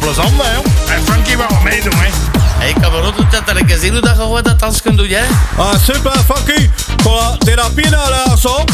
plezant, hè. En Frankie wou meedoen, hè. Hey, kamerot, dat ik gezien hoe dat gewoon dat dans kunt doen, hè? Ah, super, Funky. Voor therapie naar zo.